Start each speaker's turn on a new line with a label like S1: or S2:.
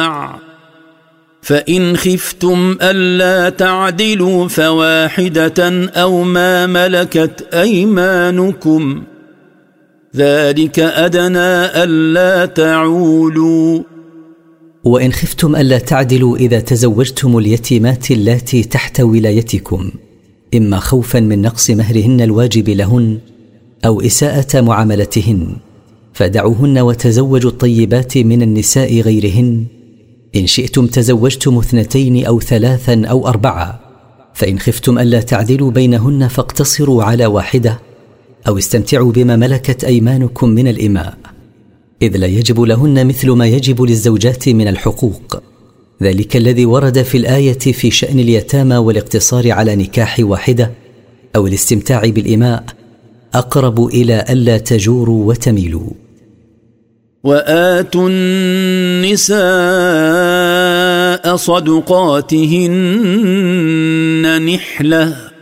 S1: جماع فإن خفتم ألا تعدلوا فواحدة أو ما ملكت أيمانكم ذلك أدنى ألا تعولوا.
S2: وإن خفتم ألا تعدلوا إذا تزوجتم اليتيمات اللاتي تحت ولايتكم إما خوفا من نقص مهرهن الواجب لهن أو إساءة معاملتهن فدعوهن وتزوجوا الطيبات من النساء غيرهن. إن شئتم تزوجتم 2 أو 3 أو 4، فإن خفتم ألا تعدلوا بينهن فاقتصروا على واحدة أو استمتعوا بما ملكت أيمانكم من الإماء، إذ لا يجب لهن مثل ما يجب للزوجات من الحقوق، ذلك الذي ورد في الآية في شأن اليتامى والاقتصار على نكاح واحدة أو الاستمتاع بالإماء أقرب إلى ألا تجوروا وتميلوا.
S1: وآتوا النساء صدقاتهن نحلة